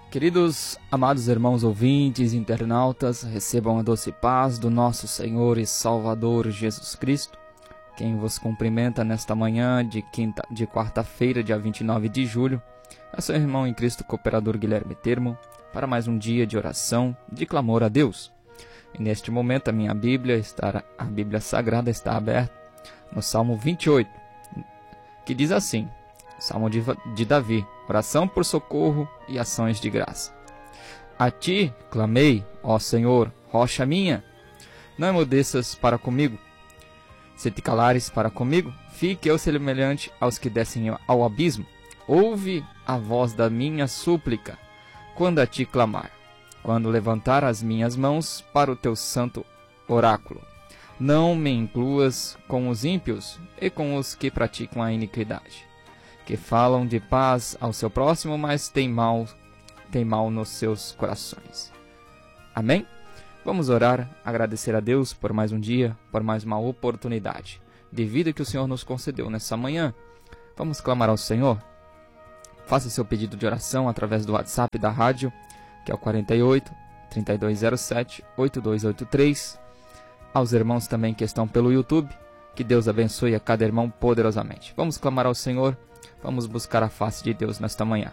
Queridos, amados irmãos ouvintes, internautas, recebam a doce paz do nosso Senhor e Salvador Jesus Cristo. Quem vos cumprimenta nesta manhã de quarta-feira, dia 29 de julho, é seu irmão em Cristo, cooperador Guilherme Termo, para mais um dia de oração, de clamor a Deus. E neste momento a Bíblia Sagrada está aberta no Salmo 28, que diz assim: Salmo de Davi, oração por socorro e ações de graça. A ti clamei, ó Senhor, rocha minha, não emudeças para comigo. Se te calares para comigo, fique eu semelhante aos que descem ao abismo. Ouve a voz da minha súplica, quando a ti clamar, quando levantar as minhas mãos para o teu santo oráculo. Não me incluas com os ímpios e com os que praticam a iniquidade, que falam de paz ao seu próximo, mas tem mal nos seus corações. Amém? Vamos orar, agradecer a Deus por mais um dia, por mais uma oportunidade de vida que o Senhor nos concedeu nessa manhã. Vamos clamar ao Senhor? Faça seu pedido de oração através do WhatsApp da rádio, que é o 48 3207 8283. Aos irmãos também que estão pelo YouTube, que Deus abençoe a cada irmão poderosamente. Vamos clamar ao Senhor, vamos buscar a face de Deus nesta manhã.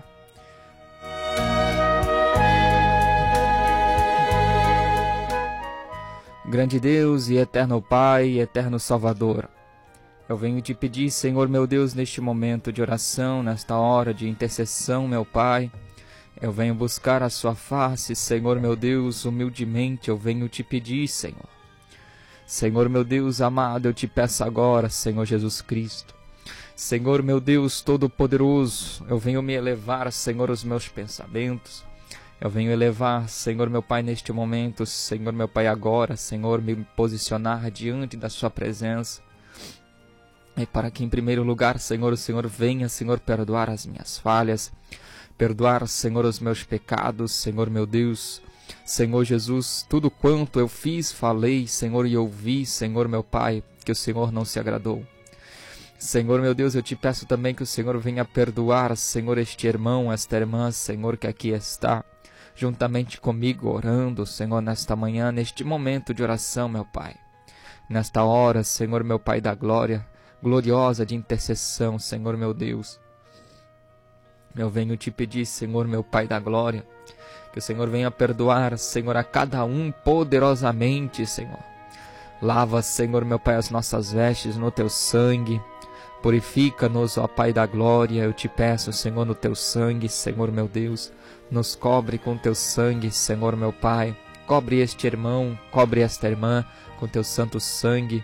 Grande Deus e eterno Pai e eterno Salvador, eu venho te pedir, Senhor meu Deus, neste momento de oração, nesta hora de intercessão, meu Pai, eu venho buscar a sua face, Senhor meu Deus, humildemente eu venho te pedir, Senhor. Senhor meu Deus amado, eu te peço agora, Senhor Jesus Cristo, Senhor meu Deus Todo-Poderoso, eu venho me elevar, Senhor, os meus pensamentos. Eu venho elevar, Senhor meu Pai, neste momento, Senhor meu Pai, agora, Senhor, me posicionar diante da sua presença. E para que, em primeiro lugar, Senhor, o Senhor venha, Senhor, perdoar as minhas falhas, perdoar, Senhor, os meus pecados, Senhor meu Deus. Senhor Jesus, tudo quanto eu fiz, falei, Senhor, e ouvi, Senhor meu Pai, que o Senhor não se agradou. Senhor meu Deus, eu te peço também que o Senhor venha perdoar, Senhor, este irmão, esta irmã, Senhor, que aqui está, juntamente comigo, orando, Senhor, nesta manhã, neste momento de oração, meu Pai. Nesta hora, Senhor, meu Pai da glória, gloriosa de intercessão, Senhor, meu Deus. Eu venho te pedir, Senhor, meu Pai da glória, que o Senhor venha perdoar, Senhor, a cada um poderosamente, Senhor. Lava, Senhor, meu Pai, as nossas vestes no teu sangue. Purifica-nos, ó Pai da glória, eu te peço, Senhor, no teu sangue, Senhor, meu Deus. Nos cobre com teu sangue, Senhor meu Pai. Cobre este irmão, cobre esta irmã com teu santo sangue.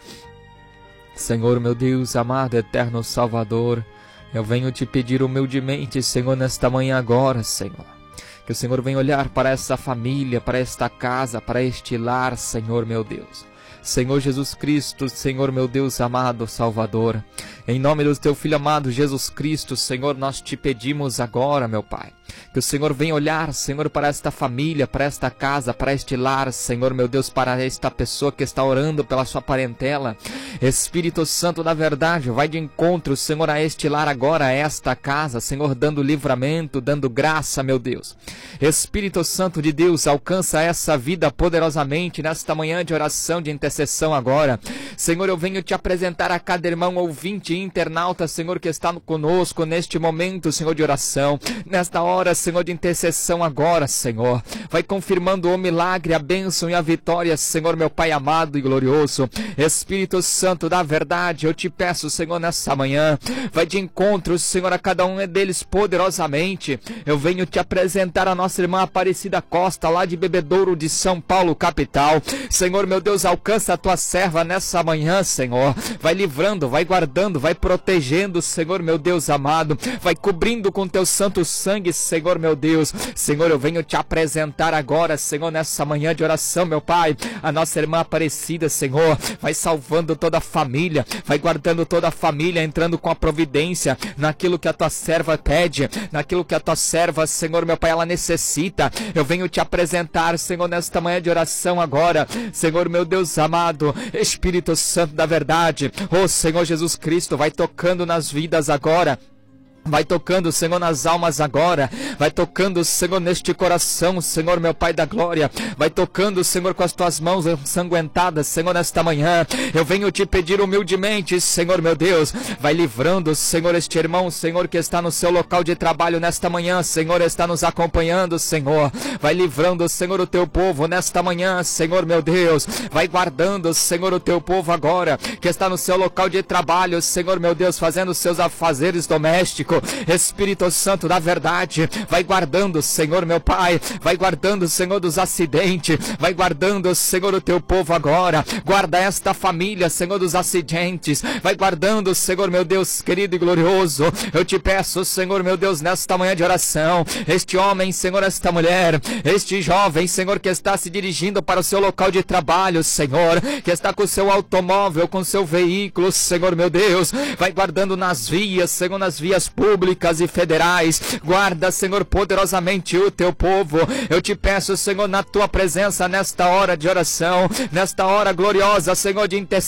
Senhor meu Deus, amado, eterno Salvador, eu venho te pedir humildemente, Senhor, nesta manhã agora, Senhor, que o Senhor venha olhar para essa família, para esta casa, para este lar, Senhor meu Deus. Senhor Jesus Cristo, Senhor meu Deus amado Salvador, em nome do teu Filho amado Jesus Cristo, Senhor, nós te pedimos agora, meu Pai, que o Senhor venha olhar, Senhor, para esta família, para esta casa, para este lar, Senhor meu Deus, para esta pessoa que está orando pela sua parentela. Espírito Santo da verdade, vai de encontro, Senhor, a este lar agora, a esta casa, Senhor, dando livramento, dando graça, meu Deus. Espírito Santo de Deus, alcança essa vida poderosamente nesta manhã de oração, de intercessão agora. Senhor, eu venho te apresentar a cada irmão ouvinte e internauta, Senhor, que está conosco neste momento, Senhor, de oração, nesta hora, Senhor, de intercessão agora, Senhor. Vai confirmando o milagre, a bênção e a vitória, Senhor, meu Pai amado e glorioso. Espírito Santo da verdade, eu te peço, Senhor, nessa manhã, vai de encontro, Senhor, a cada um deles poderosamente. Eu venho te apresentar a nossa irmã Aparecida Costa, lá de Bebedouro de São Paulo, capital. Senhor, meu Deus, alcança a tua serva nessa manhã, Senhor. Vai livrando, vai guardando, vai protegendo, Senhor, meu Deus amado. Vai cobrindo com teu santo sangue, Senhor, meu Deus. Senhor, eu venho te apresentar agora, Senhor, nessa manhã de oração, meu Pai, a nossa irmã Aparecida, Senhor. Vai salvando toda a família, vai guardando toda a família, entrando com a providência naquilo que a tua serva pede, naquilo que a tua serva, Senhor, meu Pai, ela necessita. Eu venho te apresentar, Senhor, nesta manhã de oração agora, Senhor, meu Deus amado, Espírito Santo da verdade, oh Senhor Jesus Cristo, vai tocando nas vidas agora. Vai tocando, Senhor, nas almas agora. Vai tocando, Senhor, neste coração, Senhor, meu Pai da glória. Vai tocando, Senhor, com as tuas mãos ensanguentadas, Senhor, nesta manhã. Eu venho te pedir humildemente, Senhor, meu Deus. Vai livrando, Senhor, este irmão, Senhor, que está no seu local de trabalho nesta manhã, Senhor, está nos acompanhando, Senhor. Vai livrando, Senhor, o teu povo nesta manhã, Senhor, meu Deus. Vai guardando, Senhor, o teu povo agora, que está no seu local de trabalho, Senhor, meu Deus, fazendo seus afazeres domésticos. Espírito Santo da verdade, vai guardando, Senhor, meu Pai, vai guardando, Senhor, dos acidentes, vai guardando, Senhor, o teu povo agora, guarda esta família, Senhor, dos acidentes, vai guardando, Senhor, meu Deus, querido e glorioso. Eu te peço, Senhor, meu Deus, nesta manhã de oração, este homem, Senhor, esta mulher, este jovem, Senhor, que está se dirigindo para o seu local de trabalho, Senhor, que está com o seu automóvel, com o seu veículo, Senhor, meu Deus, vai guardando nas vias, Senhor, nas vias públicas e federais, guarda, Senhor, poderosamente o teu povo. Eu te peço, Senhor, na tua presença nesta hora de oração, nesta hora gloriosa, Senhor, de intercessão,